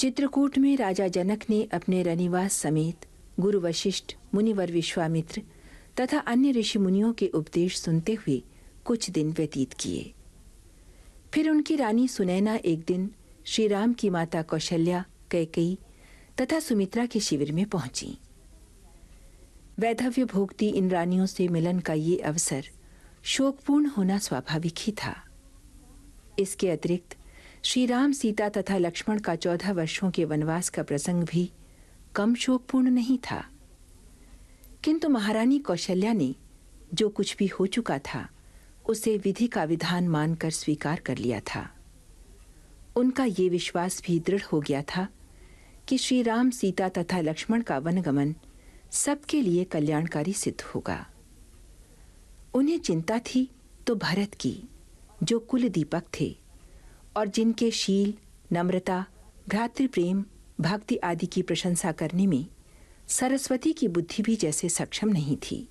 चित्रकूट में राजा जनक ने अपने रनिवास समेत गुरु वशिष्ठ, मुनिवर विश्वामित्र तथा अन्य ऋषि मुनियों के उपदेश सुनते हुए कुछ दिन व्यतीत किए। फिर उनकी रानी सुनैना एक दिन श्री राम की माता कौशल्या, कैकेयी तथा सुमित्रा के शिविर में पहुंची। वैधव्य भोगती इन रानियों से मिलन का ये अवसर शोकपूर्ण होना स्वाभाविक ही था। इसके अतिरिक्त श्री राम, सीता तथा लक्ष्मण का 14 वर्षों के वनवास का प्रसंग भी कम शोकपूर्ण नहीं था। किंतु महारानी कौशल्या ने जो कुछ भी हो चुका था उसे विधि का विधान मानकर स्वीकार कर लिया था। उनका ये विश्वास भी दृढ़ हो गया था कि श्री राम, सीता तथा लक्ष्मण का वनगमन सबके लिए कल्याणकारी सिद्ध होगा। उन्हें चिंता थी तो भरत की, जो कुल दीपक थे और जिनके शील, नम्रता, भ्रातृप्रेम, भक्ति आदि की प्रशंसा करने में सरस्वती की बुद्धि भी जैसे सक्षम नहीं थी।